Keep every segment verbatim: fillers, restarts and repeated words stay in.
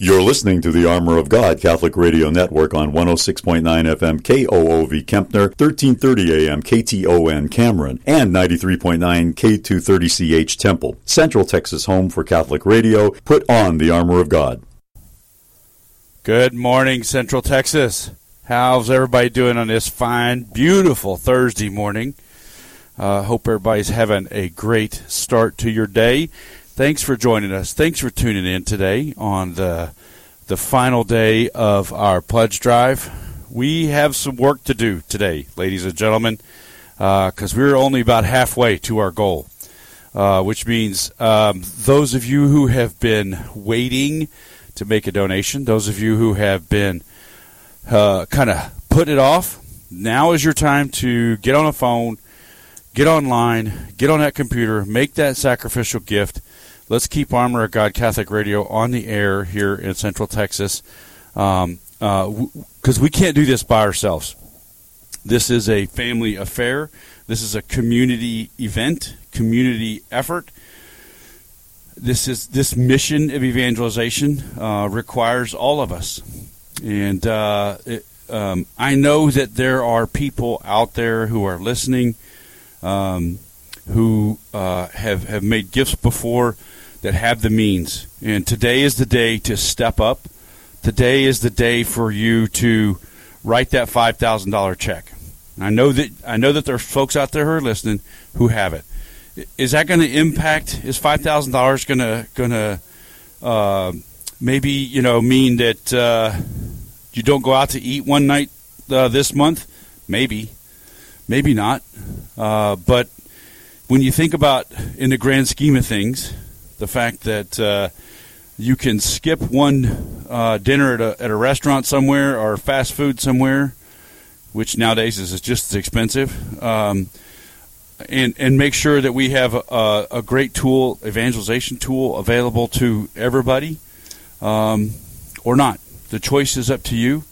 You're listening to the Armor of God Catholic Radio Network on one oh six point nine F M K O O V Kempner, thirteen thirty A M K T O N Cameron, and ninety-three point nine K two thirty C H Temple. Central Texas home for Catholic radio. Put on the Armor of God. Good morning, Central Texas. How's everybody doing on this fine, beautiful Thursday morning? Uh, hope everybody's having a great start to your day. Thanks for joining us. Thanks for tuning in today on the the final day of our pledge drive. We have some work to do today, ladies and gentlemen, because uh, we're only about halfway to our goal, uh, which means um, those of you who have been waiting to make a donation, those of you who have been uh, kind of put it off, now is your time to get on a phone, get online, get on that computer, make that sacrificial gift. Let's keep Armor of God Catholic Radio on the air here in Central Texas, um, uh, w- 'cause we can't do this by ourselves. This is a family affair. This is a community event, community effort. This is this mission of evangelization uh, requires all of us, and uh, it, um, I know that there are people out there who are listening, um, who uh, have have made gifts before, that have the means. And today is the day to step up. Today is the day for you to write that five thousand dollars check. And I know that I know that there are folks out there who are listening who have it. Is that going to impact? Is five thousand dollars going to going to uh, maybe you know mean that uh, you don't go out to eat one night uh, this month? Maybe, maybe not. Uh, but when you think about in the grand scheme of things, the fact that uh, you can skip one uh, dinner at a, at a restaurant somewhere or fast food somewhere, which nowadays is just as expensive, um, and and make sure that we have a, a great tool, evangelization tool, available to everybody, um, or not. The choice is up to you.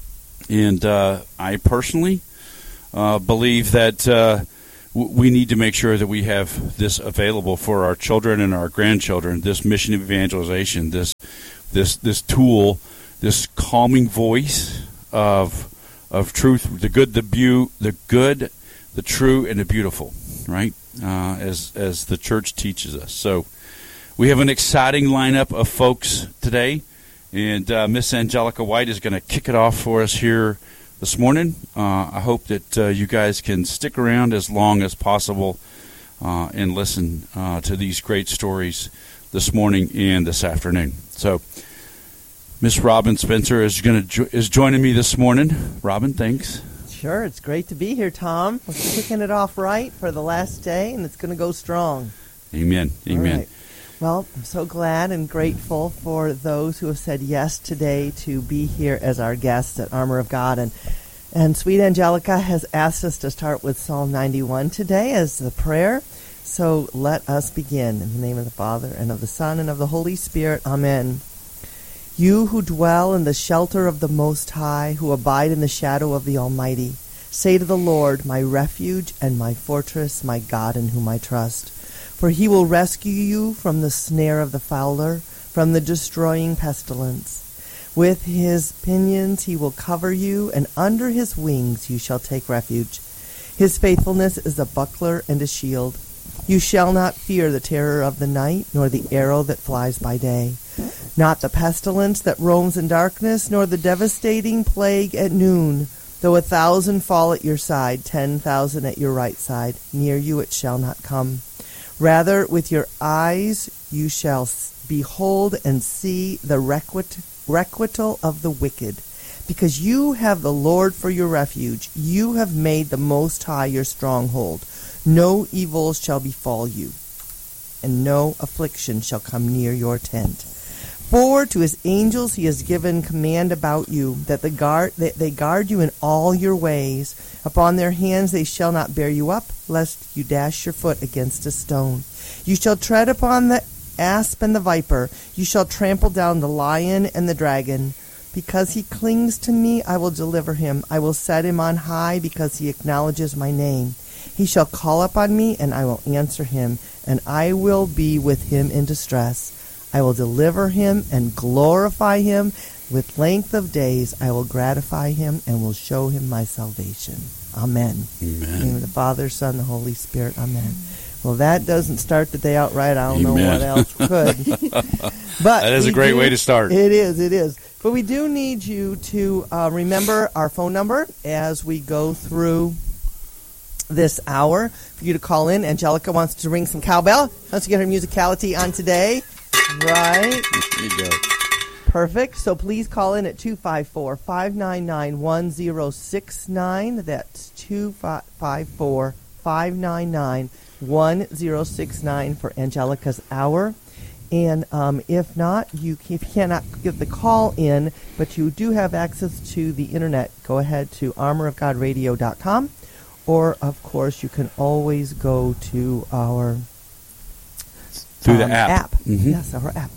And uh, I personally uh, believe that Uh, we need to make sure that we have this available for our children and our grandchildren, this mission of evangelization, this this this tool, this calming voice of of truth, the good, the beau, the good, the true, and the beautiful, right? Uh, as as the church teaches us. So we have an exciting lineup of folks today, and uh, Miss Angelica White is going to kick it off for us here this morning. Uh, I hope that uh, you guys can stick around as long as possible uh, and listen uh, to these great stories this morning and this afternoon. So, Miss Robin Spencer is going to jo- is joining me this morning. Robin, thanks. Sure, it's great to be here, Tom. We're kicking it off right for the last day, and it's going to go strong. Amen. Amen. All right. Well, I'm so glad and grateful for those who have said yes today to be here as our guests at Armor of God. And and sweet Angelica has asked us to start with Psalm ninety-one today as the prayer. So let us begin. In the name of the Father, and of the Son, and of the Holy Spirit. Amen. You who dwell in the shelter of the Most High, who abide in the shadow of the Almighty, say to the Lord, my refuge and my fortress, my God in whom I trust. For he will rescue you from the snare of the fowler, from the destroying pestilence. With his pinions he will cover you, and under his wings you shall take refuge. His faithfulness is a buckler and a shield. You shall not fear the terror of the night, nor the arrow that flies by day, not the pestilence that roams in darkness, nor the devastating plague at noon. Though a thousand fall at your side, ten thousand at your right side, near you it shall not come. Rather, with your eyes you shall behold and see the requit- requital of the wicked. Because you have the Lord for your refuge, you have made the Most High your stronghold. No evil shall befall you, and no affliction shall come near your tent. For to his angels he has given command about you, that, the guard, that they guard you in all your ways. Upon their hands they shall not bear you up, lest you dash your foot against a stone. You shall tread upon the asp and the viper. You shall trample down the lion and the dragon. Because he clings to me, I will deliver him. I will set him on high, because he acknowledges my name. He shall call upon me, and I will answer him, and I will be with him in distress. I will deliver him and glorify him. With length of days I will gratify him and will show him my salvation. Amen. Amen. In the name of the Father, Son, the Holy Spirit. Amen. Well, that doesn't start the day out right. I don't Amen. know what else could. But that is a we great do, way to start. It is, it is. But we do need you to uh, remember our phone number as we go through this hour for you to call in. Angelica wants to ring some cowbell. Wants to get her musicality on today. Right. There you go. Perfect. So please call in at two five four, five nine nine, one zero six nine. That's two five four, five nine nine, one zero six nine for Angelica's Hour. And um, if not, you, if you cannot get the call in, but you do have access to the Internet, go ahead to armor of god radio dot com. Or, of course, you can always go to our Through um, the app. app. Mm-hmm. Yes, our app.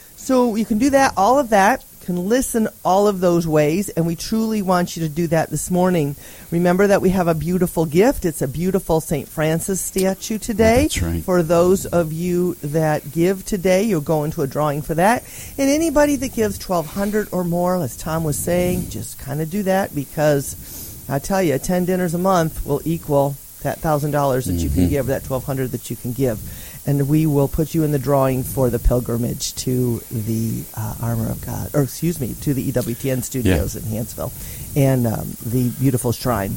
So you can do that, all of that. You can listen all of those ways, and we truly want you to do that this morning. Remember that we have a beautiful gift. It's a beautiful Saint Francis statue today. Oh, that's right. For those of you that give today, you'll go into a drawing for that. And anybody that gives twelve hundred dollars or more, as Tom was saying, just kind of do that, because I tell you, ten dinners a month will equal that one thousand dollars that mm-hmm. you can give, that twelve hundred dollars that you can give. And we will put you in the drawing for the pilgrimage to the uh, Armor of God, or excuse me, to the E W T N studios yeah. in Hansville, and um, the beautiful shrine.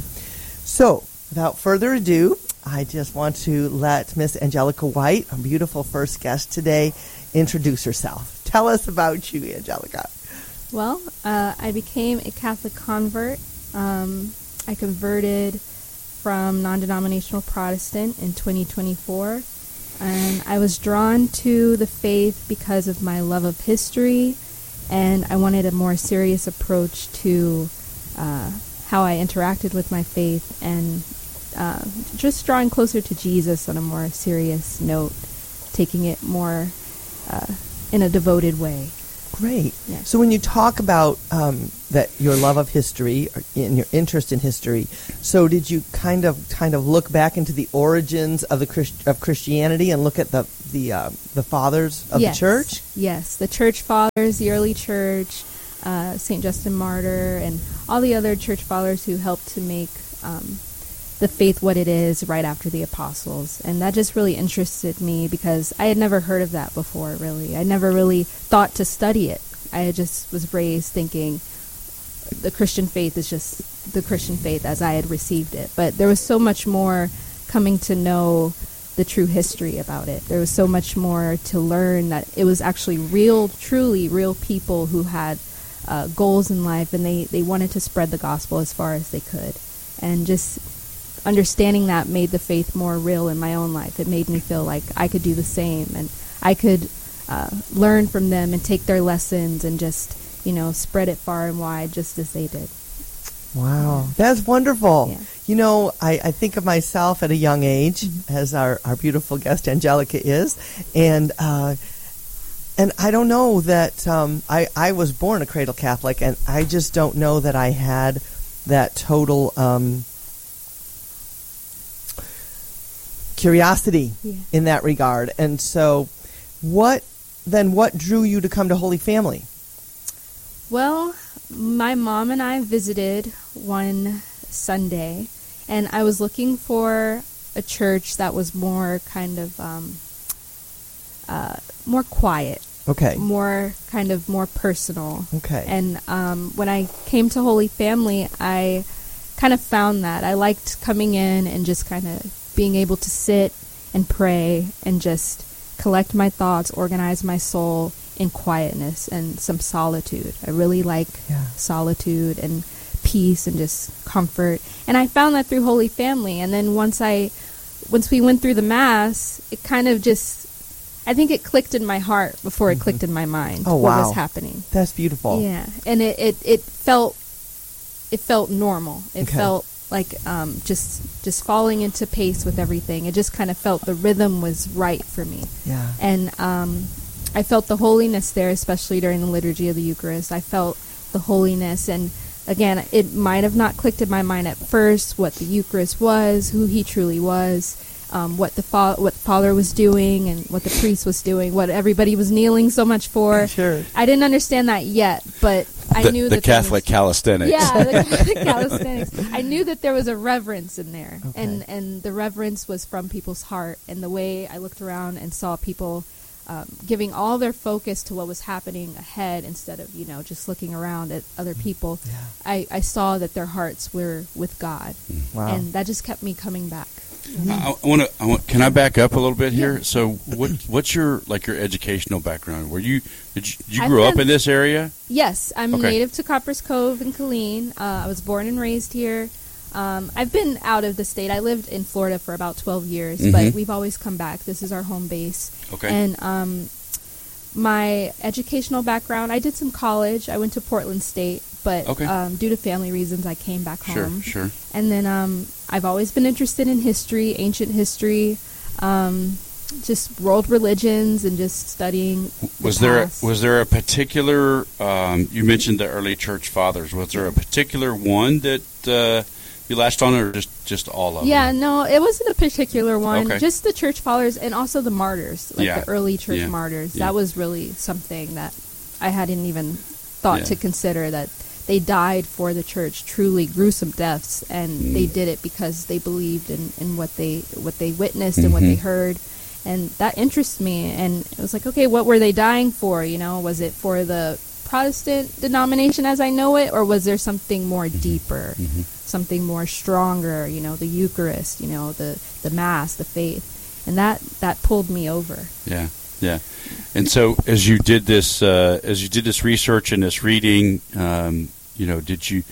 So, without further ado, I just want to let Miss Angelica White, our beautiful first guest today, introduce herself. Tell us about you, Angelica. Well, uh, I became a Catholic convert. Um, I converted from non-denominational Protestant in twenty twenty-four. And I was drawn to the faith because of my love of history, and I wanted a more serious approach to uh, how I interacted with my faith, and uh, just drawing closer to Jesus on a more serious note, taking it more uh, in a devoted way. Great. Yeah. So when you talk about um, that your love of history and your interest in history, so did you kind of kind of look back into the origins of the Christ- of Christianity and look at the the uh, the fathers of yes. the church? Yes, the church fathers, the early church, uh, Saint Justin Martyr, and all the other church fathers who helped to make um, the faith what it is right after the apostles. And that just really interested me because I had never heard of that before, really. I never really thought to study it. I just was raised thinking the Christian faith is just the Christian faith as I had received it. But there was so much more coming to know the true history about it. There was so much more to learn, that it was actually real, truly real people who had uh, goals in life, and they, they wanted to spread the gospel as far as they could. And just understanding that made the faith more real in my own life. It made me feel like I could do the same, and I could uh, learn from them and take their lessons and just, you know, spread it far and wide just as they did. Wow, that's wonderful. Yeah. You know, I, I think of myself at a young age, mm-hmm. as our, our beautiful guest Angelica is, and uh, and I don't know that um, I, I was born a cradle Catholic, and I just don't know that I had that total Um, curiosity yeah. in that regard. And so what then what drew you to come to Holy Family? Well, my mom and I visited one Sunday, and I was looking for a church that was more kind of um, uh, more quiet. Okay. More kind of more personal. Okay. And um, when I came to Holy Family, I kind of found that I liked coming in and just kind of being able to sit and pray and just collect my thoughts, organize my soul in quietness and some solitude. I really like yeah. solitude and peace and just comfort. And I found that through Holy Family. And then once I, once we went through the Mass, it kind of just, I think it clicked in my heart before it mm-hmm. clicked in my mind. Oh, what wow. was happening. That's beautiful. Yeah. And it, it, it felt, it felt normal. It okay. felt like um, just just falling into pace with everything. It just kind of felt the rhythm was right for me. Yeah. And um, I felt the holiness there, especially during the liturgy of the Eucharist. I felt the holiness, and again, it might have not clicked in my mind at first what the Eucharist was, who he truly was. um, what the fa- what the father was doing and what the priest was doing, what everybody was kneeling so much for. Sure. I didn't understand that yet, but I the, knew the that there Catholic was, calisthenics. Yeah, the Catholic calisthenics. I knew that there was a reverence in there, Okay. and and the reverence was from people's heart. And the way I looked around and saw people um, giving all their focus to what was happening ahead instead of, you know, just looking around at other people, Yeah. I, I saw that their hearts were with God, Wow. and that just kept me coming back. I, I want to. I want, can I back up a little bit here? So, what what's your like your educational background? Were you did you, you I've grew up been- in this area? Yes, I'm Okay. native to Coppers Cove in Killeen. Uh, I was born and raised here. Um, I've been out of the state. I lived in Florida for about twelve years, Mhm. but we've always come back. This is our home base. Okay. And um, my educational background, I did some college. I went to Portland State, but Okay. um, due to family reasons, I came back Sure, home. sure. And then um, I've always been interested in history, ancient history, um, just world religions, and just studying. the Was there a, past. was there a particular? Um, you mentioned the early church fathers. Was there a particular one that uh, you latched on, or just just all of Yeah, them? no, it wasn't a particular one. Okay. Just the church fathers and also the martyrs, like Yeah. the early church Yeah. martyrs. Yeah. That was really something that I hadn't even thought Yeah. to consider, that they died for the church, truly gruesome deaths, and Mm. they did it because they believed in, in what they what they witnessed and what they Mhm. heard. And that interests me. And it was like, okay, what were they dying for? You know, was it for the Protestant denomination as I know it, or was there something more deeper, Mhm. something more stronger? You know, the Eucharist, you know, the the Mass, the faith, and that that pulled me over. Yeah, yeah. And so, as you did this, uh, as you did this research and this reading, um, you know, did you?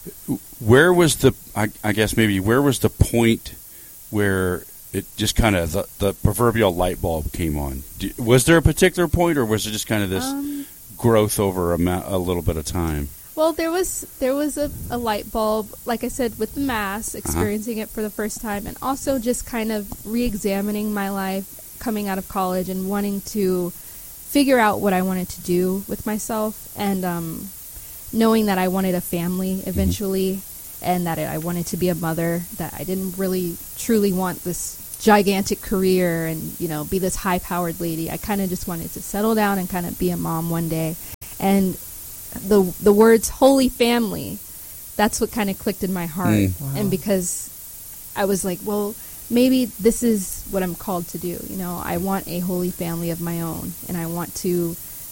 Where was the? I, I guess maybe where was the point where it just kind of the, the proverbial light bulb came on? Do, was there a particular point, or was it just kind of this Um, growth over a, ma- a little bit of time? Well, there was there was a, a light bulb, like I said, with the Mass, Uh-huh. experiencing it for the first time, and also just kind of re-examining my life coming out of college and wanting to figure out what I wanted to do with myself, and um, knowing that I wanted a family eventually, and that I wanted to be a mother, that I didn't really truly want this gigantic career and, you know, be this high-powered lady. I kind of just wanted to settle down and kind of be a mom one day. And the the words holy family, that's what kind of clicked in my heart. Mm. Wow. And because I was like, well, maybe this is what I'm called to do. You know, I want a holy family of my own, and I want to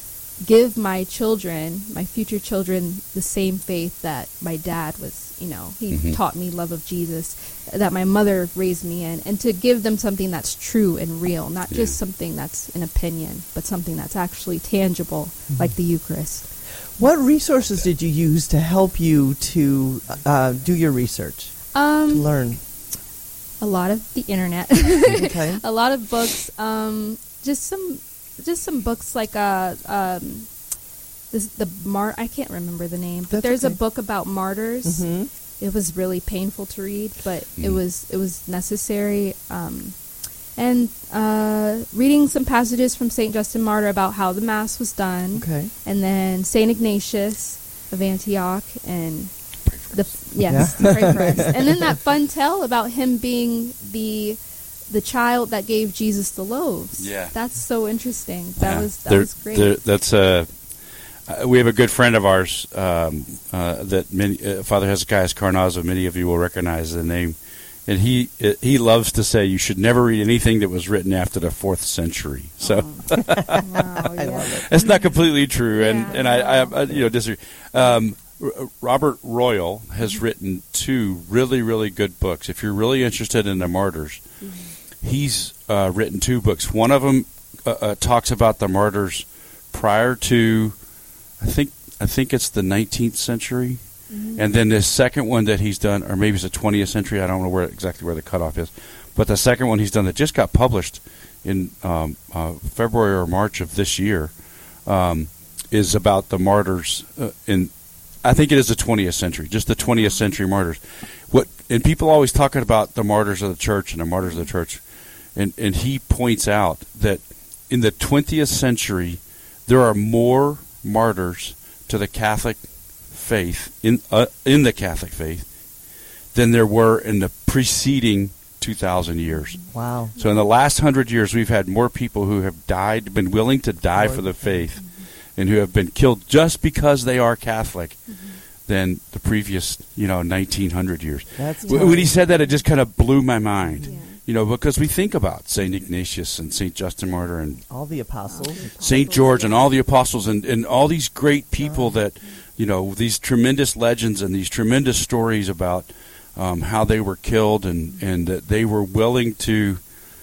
give my children, my future children, the same faith that my dad was, you know, he Mhm. taught me love of Jesus, that my mother raised me in, and to give them something that's true and real, not Yeah. just something that's an opinion, but something that's actually tangible, like the Eucharist. What resources did you use to help you to uh, do your research, to Um, learn? a lot of the internet. Okay. A lot of books, um, just some, just some books like uh, um, this the mar. I can't remember the name, but That's there's okay. a book about martyrs. hmm It was really painful to read, but it Mm. was it was necessary. Um, and uh, reading some passages from Saint Justin Martyr about how the Mass was done, Okay. and then Saint Ignatius of Antioch, and Pray for the us. yes, Yeah. pray for us. And then that fun tale about him being the the child that gave Jesus the loaves. Yeah. That's so interesting. That Yeah. was that There- was great. there- that's a. Uh, we have a good friend of ours um, uh, that many, uh, Father Hezekiah Carnazzo. Many of you will recognize the name, and he uh, he loves to say you should never read anything that was written after the fourth century. So wow, yeah. that's not completely true, and Yeah, and I, I, no. I you know disagree. Um, R- Robert Royal has written two really really good books. If you're really interested in the martyrs, he's uh, written two books. One of them uh, uh, talks about the martyrs prior to, I think I think it's the nineteenth century, Mhm. and then the second one that he's done, or maybe it's the twentieth century. I don't know where exactly where the cutoff is, but the second one he's done that just got published in um, uh, February or March of this year um, is about the martyrs uh, in. I think it is the twentieth century, just the twentieth century martyrs. What and people always talking about the martyrs of the church and the martyrs of the church, and and he points out that in the twentieth century there are more martyrs to the Catholic faith in uh, in the Catholic faith than there were in the preceding two thousand years. Wow. So in the last hundred years, we've had more people who have died, been willing to die Lord. for the faith, mm-hmm. and who have been killed just because they are Catholic, mm-hmm. than the previous, you know, nineteen hundred years. That's w- when he said that, it just kind of blew my mind. Yeah. You know, because we think about Saint Ignatius and Saint Justin Martyr and all the apostles, Saint George and all the apostles and, and all these great people that, you know, these tremendous legends and these tremendous stories about um, how they were killed and, and that they were willing to,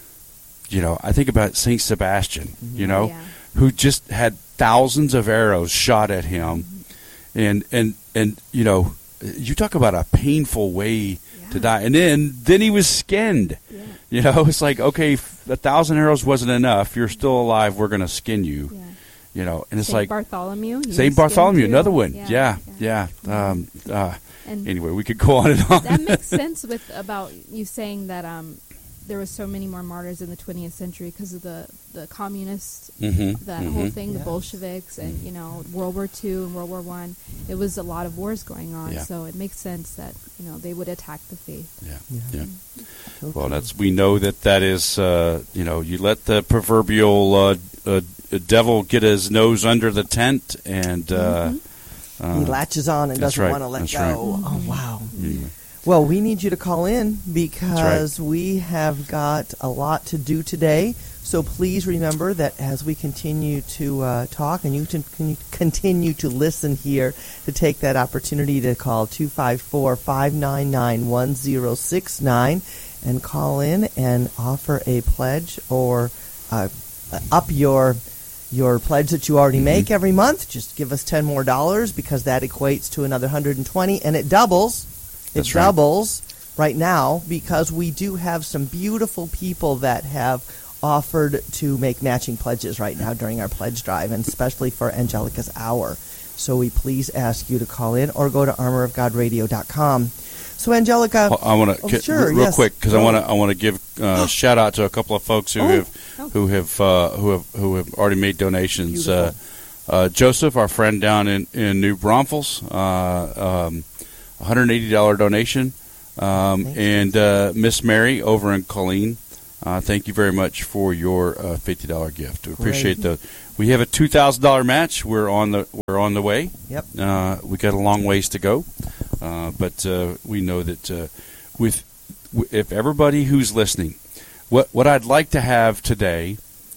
you know, I think about Saint Sebastian, you know, yeah. who just had thousands of arrows shot at him. And, and, and you know, you talk about a painful way yeah. to die. And then, then he was skinned. Yeah. You know, it's like, okay, if a thousand arrows wasn't enough. You're still alive. We're going to skin you. Yeah. You know, and it's Saint like Bartholomew. Saint Bartholomew, another one. Yeah, Yeah, yeah. yeah. Um, uh, anyway, we could go on and on. That makes sense with about you saying that um, there was so many more martyrs in the twentieth century because of the the communists, mm-hmm, that mm-hmm. whole thing, yeah. the Bolsheviks, and you know World War Two and World War One. It was a lot of wars going on, yeah. so it makes sense that you know they would attack the faith. Yeah, yeah. yeah. Okay. Well, that's we know that that is uh, you know you let the proverbial uh, uh, devil get his nose under the tent and uh, mm-hmm. uh, he latches on and doesn't right. want to let that's go. Right. Oh wow. Mm-hmm. Well, we need you to call in because right. we have got a lot to do today. So please remember that as we continue to uh, talk and you can continue to listen here, to take that opportunity to call two five four, five nine nine, one zero six nine and call in and offer a pledge or uh, up your your pledge that you already make mm-hmm. every month. Just give us ten more dollars because that equates to another one hundred twenty and it doubles. It That's right. doubles right now because we do have some beautiful people that have offered to make matching pledges right now during our pledge drive, and especially for Angelica's Hour. So we please ask you to call in or go to armor of god radio dot com. So Angelica, well, I want to oh, sure, real yes. quick because I want to I want to give uh, shout out to a couple of folks who oh. have Oh. who have uh, who have who have already made donations. Uh, uh, Joseph, our friend down in in New Braunfels, uh, um, one hundred eighty dollars donation, um, and uh, Miss Mary over in Colleen. Uh, thank you very much for your uh, fifty dollars gift. We appreciate the. We have a two thousand dollars match. We're on the we're on the way. Yep. Uh, we got a long ways to go, uh, but uh, we know that uh, with if everybody who's listening, what what I'd like to have today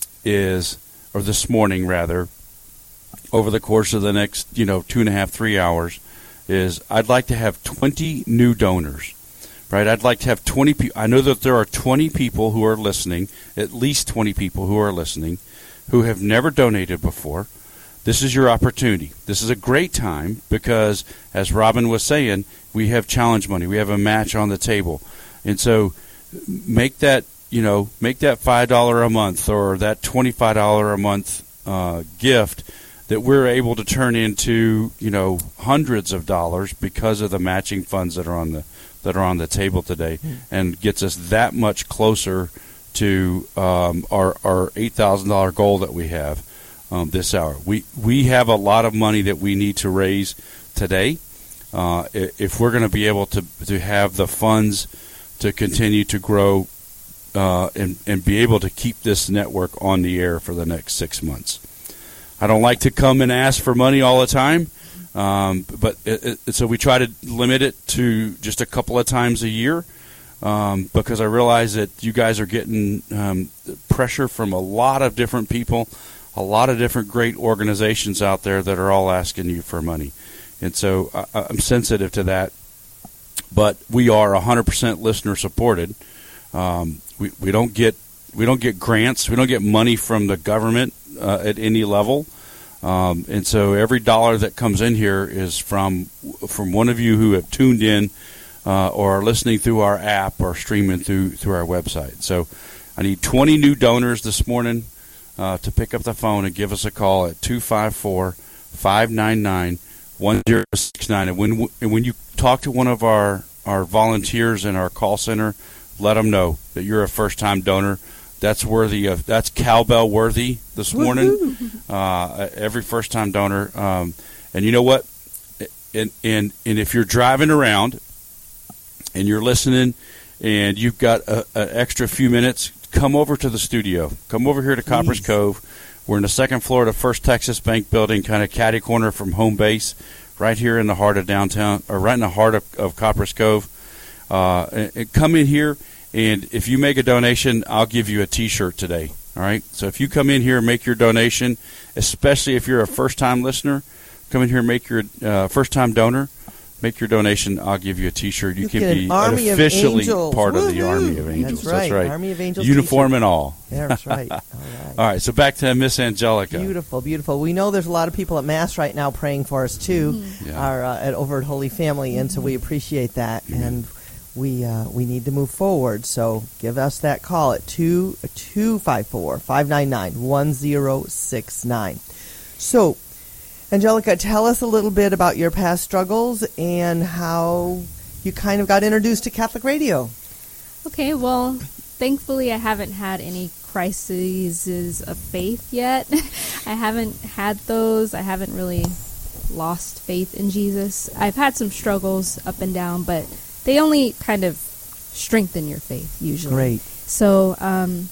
is, or this morning rather, over the course of the next you know two and a half three hours, is I'd like to have twenty new donors. Right, I'd like to have twenty people. I know that there are twenty people who are listening, at least twenty people who are listening, who have never donated before. This is your opportunity. This is a great time because, as Robin was saying, we have challenge money. We have a match on the table. And so make that, you know, make that five dollars a month or that twenty-five dollars a month uh, gift that we're able to turn into, you know, hundreds of dollars because of the matching funds that are on the that are on the table today, and gets us that much closer to um, our our eight thousand dollars goal that we have um, this hour. We we have a lot of money that we need to raise today uh, if we're going to be able to to have the funds to continue to grow uh, and and be able to keep this network on the air for the next six months. I don't like to come and ask for money all the time. Um, but it, it, so we try to limit it to just a couple of times a year um, because I realize that you guys are getting um, pressure from a lot of different people, a lot of different great organizations out there that are all asking you for money. And so I, I'm sensitive to that. But we are one hundred percent listener supported. Um, we, we don't get we don't get grants. We don't get money from the government uh, at any level. Um, and so every dollar that comes in here is from from one of you who have tuned in uh, or are listening through our app or streaming through through our website. So I need twenty new donors this morning uh, to pick up the phone and give us a call at two five four, five nine nine, one zero six nine. And when and when you talk to one of our, our volunteers in our call center, let them know that you're a first-time donor. That's worthy of that's cowbell worthy this morning. Uh, every first time donor, um, and you know what? And and and if you're driving around and you're listening, and you've got an extra few minutes, come over to the studio. Come over here to Copper's Please. Cove. We're in the second floor of the First Texas Bank building, kind of catty corner from home base, right here in the heart of downtown, or right in the heart of, of Copper's Cove. Uh, and, and come in here, and if you make a donation, I'll give you a T-shirt today. All right? So if you come in here and make your donation, especially if you're a first-time listener, come in here and make your uh, first-time donor, make your donation, I'll give you a T-shirt. You, You can get an be Army of officially Angels. part of the Woo-hoo. Army of Angels. That's right. Army of Angels Uniform T-shirt. and all. Yeah, that's right. All right. All right, so back to Miss Angelica. Beautiful, beautiful. We know there's a lot of people at Mass right now praying for us too, Mm-hmm. Yeah. our uh, at over at Holy Family, and so we appreciate that, and we uh, we need to move forward. So give us that call at two two five four five nine nine one zero six nine. So, Angelica, tell us a little bit about your past struggles and how you kind of got introduced to Catholic radio. Okay, well, thankfully I haven't had any crises of faith yet. I haven't had those. I haven't really lost faith in Jesus. I've had some struggles up and down, but they only kind of strengthen your faith usually. Great. So, um,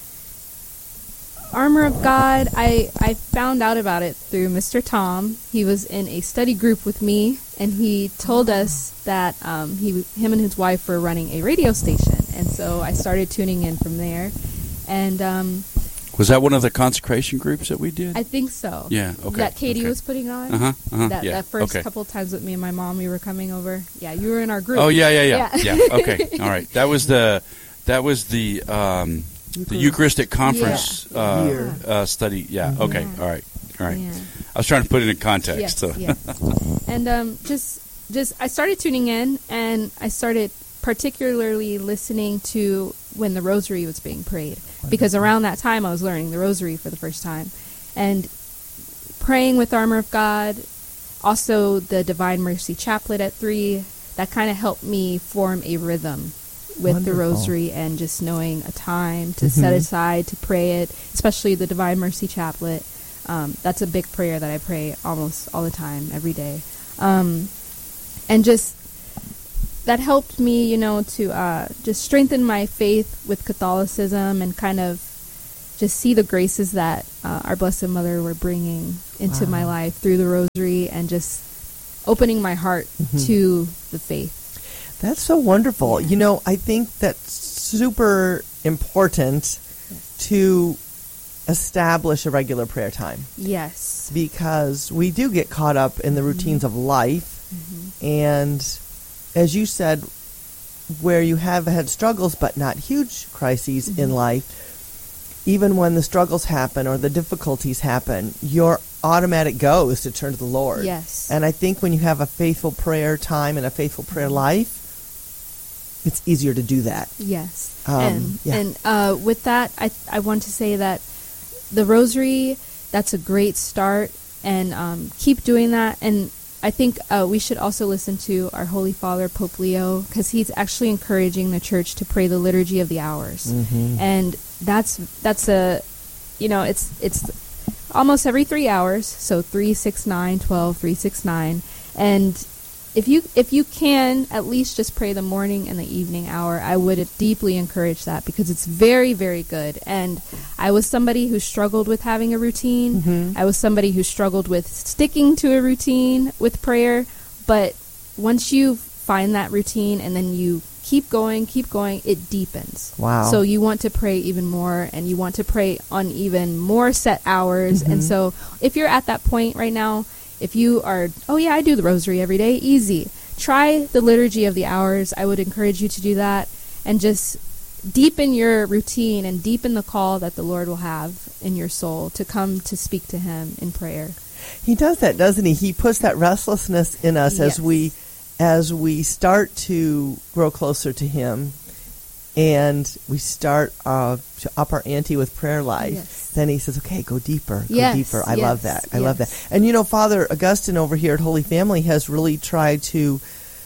Armor of God, I, I found out about it through Mister Tom. He was in a study group with me, and he told us that um, he, him and his wife were running a radio station. And so I started tuning in from there. And um, Was that one of the consecration groups that we did? I think so. Yeah, okay. That Katie okay. was putting on. Uh-huh, uh-huh, That, yeah, that first okay. couple times with me and my mom, we were coming over. Yeah, you were in our group. Oh, yeah, yeah, yeah. Yeah. Yeah, okay. All right. That was the, that was the, um, the Eucharistic Conference Yeah. uh, Year. uh, study. Yeah, okay. Yeah. All right. All right. Yeah. I was trying to put it in context. Yes, so. yes. And um, just, just I started tuning in, and I started particularly listening to when the Rosary was being prayed, because around that time I was learning the Rosary for the first time, and praying with Armor of God, also the Divine Mercy Chaplet at three. That kind of helped me form a rhythm with the Wonderful. Rosary, and just knowing a time to set Mhm. aside to pray it, especially the Divine Mercy Chaplet. Um, that's a big prayer that I pray almost all the time, every day. Um, and just, that helped me, you know, to uh, just strengthen my faith with Catholicism, and kind of just see the graces that uh, our Blessed Mother were bringing into Wow. my life through the Rosary, and just opening my heart Mhm. to the faith. That's so wonderful. You know, I think that's super important to establish a regular prayer time, Yes. because we do get caught up in the routines of life. Mm-hmm. And as you said, where you have had struggles but not huge crises Mm-hmm. in life, even when the struggles happen or the difficulties happen, your automatic go is to turn to the Lord. Yes. And I think when you have a faithful prayer time and a faithful prayer life, it's easier to do that. Yes. Um, and yeah. and uh, with that, I I want to say that the Rosary, that's a great start, and um, keep doing that. And I think uh, we should also listen to our Holy Father, Pope Leo, because he's actually encouraging the Church to pray the Liturgy of the Hours, Mhm. and that's that's a, you know, it's it's almost every three hours, so three, six, nine, twelve, three, six, nine, and if you if you can at least just pray the morning and the evening hour, I would deeply encourage that, because it's very, very good. And I was somebody who struggled with having a routine. Mhm. I was somebody who struggled with sticking to a routine with prayer. But once you find that routine and then you keep going, keep going, it deepens. Wow. So you want to pray even more, and you want to pray on even more set hours. Mhm. And so if you're at that point right now, if you are, oh yeah, I do the Rosary every day, easy. Try the Liturgy of the Hours. I would encourage you to do that, and just deepen your routine and deepen the call that the Lord will have in your soul to come to speak to Him in prayer. He does that, doesn't he? He puts that restlessness in us Yes. as we as we start to grow closer to Him, and we start uh, to up our ante with prayer life. Yes. Then He says, "Okay, go deeper, go Yes, deeper." I yes, love that. I love that. yes. And you know, Father Augustine over here at Holy Family has really tried to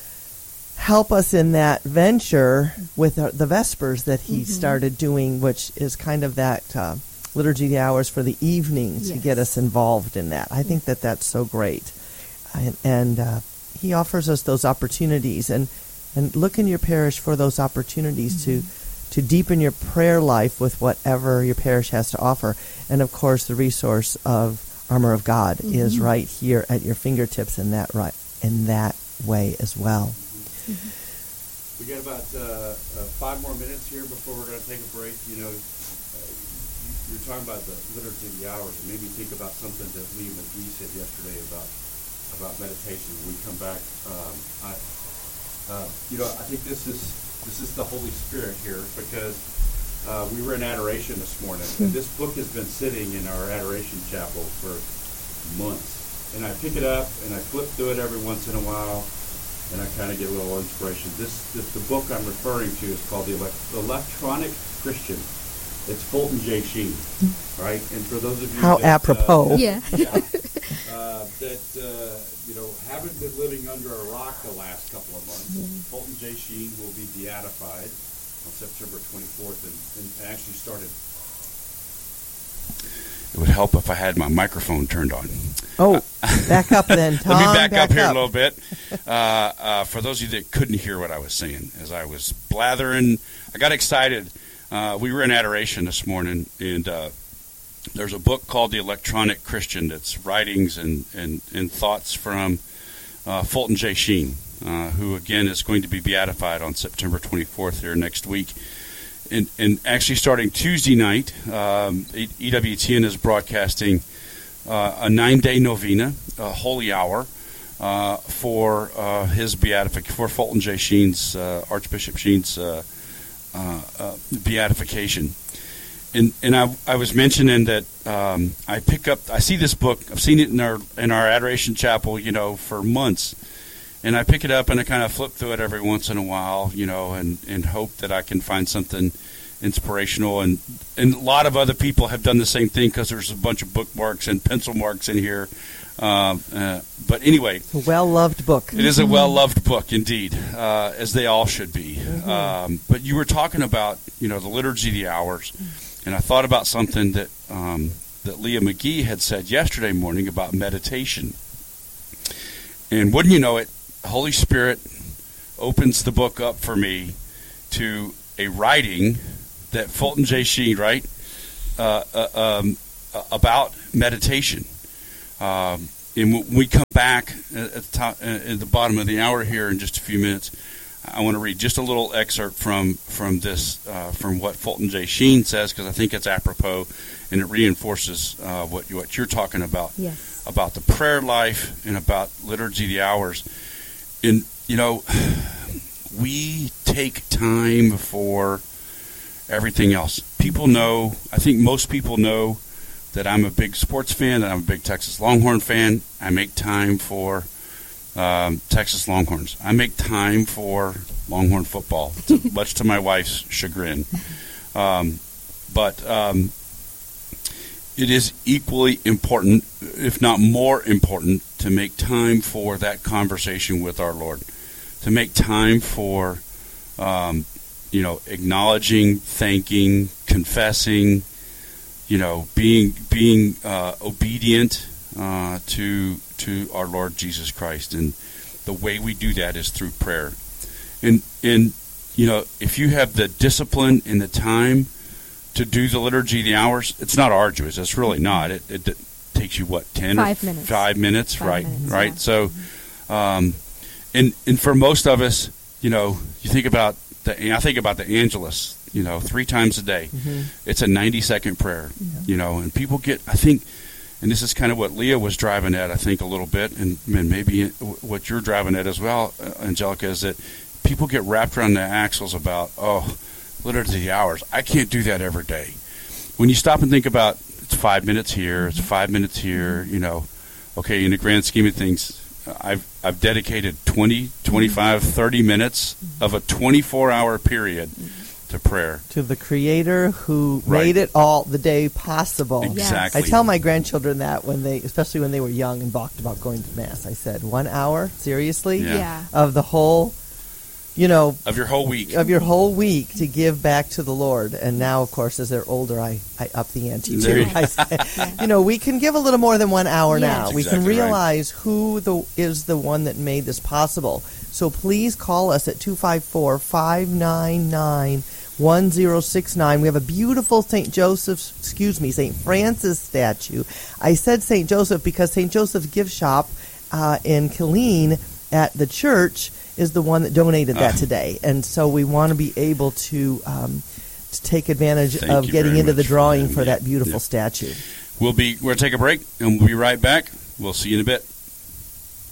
help us in that venture with uh, the Vespers that he Mhm. started doing, which is kind of that uh, liturgy of the hours for the evenings to Yes. get us involved in that. I think that that's so great. And, and uh, he offers us those opportunities. And And look in your parish for those opportunities mm-hmm. to, to deepen your prayer life with whatever your parish has to offer. And, of course, the resource of Armor of God mm-hmm. is right here at your fingertips in that right in that way as well. Mm-hmm. We got about uh, uh, five more minutes here before we're going to take a break. You know, uh, you, you're talking about the liturgy of the hours. It made me think about something that Leah McGee said yesterday about about meditation. When we come back, um, I, uh, you know, I think this is this is the Holy Spirit here, because uh, we were in adoration this morning, and this book has been sitting in our adoration chapel for months. And I pick it up and I flip through it every once in a while, and I kind of get a little inspiration. This, this the book I'm referring to is called The Elect- Electronic Christian. It's Fulton J. Sheen, right? And for those of you how that, apropos, uh, yeah, yeah uh, that uh, you know haven't been living under a rock the last couple of months, mm-hmm. Fulton J. Sheen will be beatified on September twenty-fourth, and, and actually started. It would help if I had my microphone turned on. Oh, back up then, Tom. Let me back, back up here up. a little bit. Uh, uh, for those of you that couldn't hear what I was saying, as I was blathering, I got excited. Uh, we were in adoration this morning, and uh, there's a book called The Electronic Christian that's writings and, and, and thoughts from uh, Fulton J. Sheen, uh, who, again, is going to be beatified on September twenty-fourth here next week. And, and actually starting Tuesday night, um, E W T N is broadcasting uh, a nine-day novena, a holy hour, uh, for uh, his beatification, for Fulton J. Sheen's, uh, Archbishop Sheen's uh, uh, uh, beatification. And and I, I was mentioning that um, I pick up, I see this book, I've seen it in our in our adoration chapel, you know, for months. And I pick it up and I kind of flip through it every once in a while, you know, and, and hope that I can find something inspirational. And, and a lot of other people have done the same thing, because there's a bunch of bookmarks and pencil marks in here. Uh, uh, but anyway. A well-loved book. It is a well-loved book, indeed, uh, as they all should be. Mm-hmm. Um, but you were talking about, you know, the Liturgy of the Hours. And I thought about something that, um, that Leah McGee had said yesterday morning about meditation. And wouldn't you know it, Holy Spirit opens the book up for me to a writing that Fulton J. Sheen, right, uh, uh, um, about meditation. Um, and when we come back at the, top, at the bottom of the hour here in just a few minutes, I want to read just a little excerpt from from this, uh, from what Fulton J. Sheen says, because I think it's apropos, and it reinforces uh, what what you're talking about, yes. about the prayer life and about Liturgy of the Hours. And, you know, we take time for everything else. People know, I think most people know that I'm a big sports fan, that I'm a big Texas Longhorn fan. I make time for um, Texas Longhorns. I make time for Longhorn football, to, much to my wife's chagrin. Um, but um, it is equally important, if not more important, to make time for that conversation with our Lord, to make time for, um, you know, acknowledging, thanking, confessing, you know, being being uh, obedient uh, to to our Lord Jesus Christ, and the way we do that is through prayer. And and you know, if you have the discipline and the time to do the Liturgy of the Hours, it's not arduous. It's really not. It, it, it takes you what ten five or minutes. Five minutes, five right? Minutes, right. Yeah. So, um, and and for most of us, you know, you think about the. I think about the Angelus. You know, three times a day. Mm-hmm. It's a ninety second prayer. Yeah. You know, and people get. I think, and this is kind of what Leah was driving at. I think a little bit, and, and maybe what you're driving at as well, Angelica, is that people get wrapped around their axles about, oh, Liturgy of the Hours. I can't do that every day. When you stop and think about, it's five minutes here, it's five minutes here, you know, okay, in the grand scheme of things, I've I've dedicated twenty, twenty-five, thirty minutes of a twenty-four hour period to prayer. To the Creator who Right. made it all the day possible. Exactly. I tell my grandchildren that when they, especially when they were young and balked about going to Mass. I said, one hour? Seriously? Yeah. Yeah. Of the whole you know, of your whole week. Of your whole week to give back to the Lord. And now, of course, as they're older, I, I up the ante There too. you- I say, you know, we can give a little more than one hour Yeah. now. That's We can exactly right. realize who the is the one that made this possible. So please call us at two five four, five nine nine, one zero six nine. We have a beautiful Saint Joseph's, excuse me, Saint Francis statue. I said Saint Joseph because Saint Joseph's gift shop uh, in Killeen at the church is the one that donated that Ah. today. And so we want to be able to, um, to take advantage Thank of you getting very into the much for drawing that. for Yeah. that beautiful Yeah. statue. We'll be we're gonna take a break and we'll be right back. We'll see you in a bit.